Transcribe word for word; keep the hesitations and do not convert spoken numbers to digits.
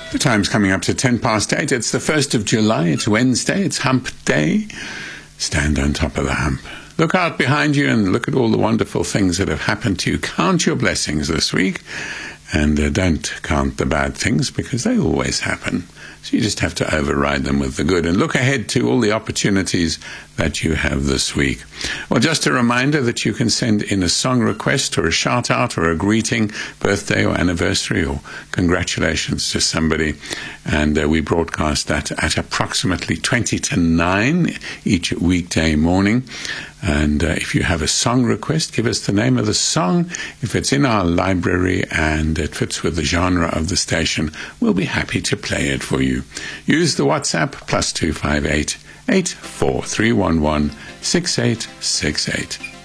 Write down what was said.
The time's coming up to ten past eight. It's the first of July. It's Wednesday. It's hump day. Stand on top of the hump. Look out behind you and look at all the wonderful things that have happened to you. Count your blessings this week. And uh, don't count the bad things, because they always happen. So you just have to override them with the good and look ahead to all the opportunities that you have this week. Well, just a reminder that you can send in a song request or a shout out or a greeting, birthday or anniversary or congratulations to somebody. And uh, we broadcast that at approximately twenty to nine each weekday morning. And uh, if you have a song request, give us the name of the song. If it's in our library and it fits with the genre of the station, we'll be happy to play it for you. Use the WhatsApp plus two five eight, eight four three one one, six eight six eight.